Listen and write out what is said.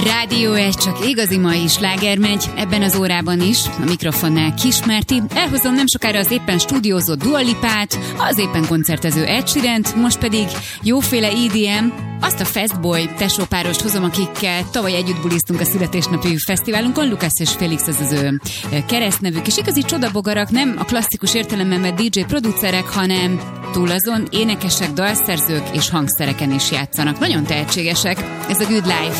Rádió 1, csak igazi mai sláger megy, ebben az órában is, a mikrofonnál Kismárti. Elhozom nem sokára az éppen stúdiózott Dua Lipát, az éppen koncertező Ed Sheerant, most pedig jóféle EDM, azt a Fastboy tesópárost hozom, akikkel tavaly együtt buliztunk a születésnapi fesztiválunkon. Lukasz és Félix az ő keresztnevük, és igazi csodabogarak, nem a klasszikus értelemben vett DJ producerek, hanem túl azon énekesek, dalszerzők és hangszereken is játszanak. Nagyon tehetségesek. Ez a Good Life.